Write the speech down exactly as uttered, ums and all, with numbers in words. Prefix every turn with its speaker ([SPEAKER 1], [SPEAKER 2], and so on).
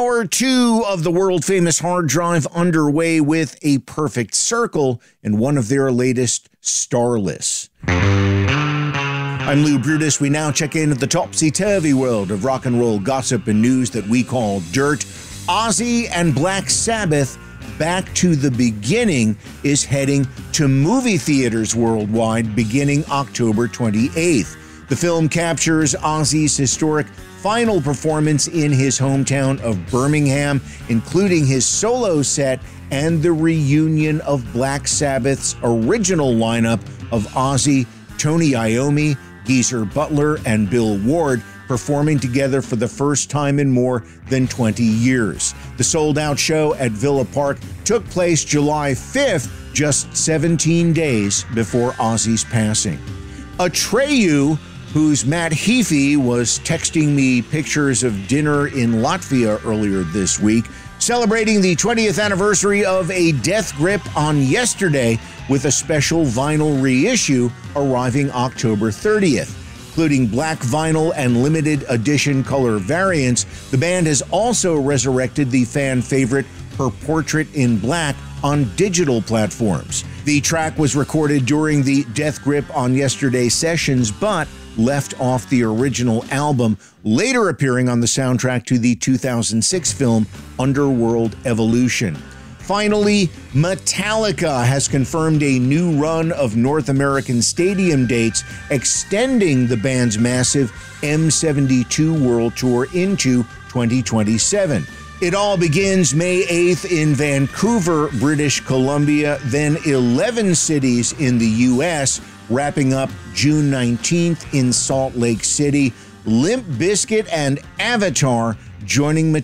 [SPEAKER 1] Hour two of the world-famous Hard Drive underway with A Perfect Circle and one of their latest, Starless. I'm Lou Brutus. We now check in at the topsy-turvy world of rock and roll gossip and news that we call dirt. Ozzy and Black Sabbath, Back to the Beginning, is heading to movie theaters worldwide beginning October twenty-eighth. The film captures Ozzy's historic final performance in his hometown of Birmingham, including his solo set and the reunion of Black Sabbath's original lineup of Ozzy, Tony Iommi, Geezer Butler, and Bill Ward, performing together for the first time in more than twenty years. The sold-out show at Villa Park took place July fifth, just seventeen days before Ozzy's passing. Atreyu, whose Matt Heafy was texting me pictures of dinner in Latvia earlier this week, celebrating the twentieth anniversary of A Death Grip on yesterday with a special vinyl reissue arriving October thirtieth. Including black vinyl and limited edition color variants, the band has also resurrected the fan favorite Her Portrait in Black on digital platforms. The track was recorded during the Death Grip on Yesterday sessions, but left off the original album, later appearing on the soundtrack to the two thousand six film Underworld Evolution. Finally, Metallica has confirmed a new run of North American stadium dates, extending the band's massive M seventy-two World Tour into twenty twenty-seven. It all begins May eighth in Vancouver, British Columbia, then eleven cities in the U S, wrapping up June nineteenth in Salt Lake City. Limp Bizkit and Avatar joining Metallica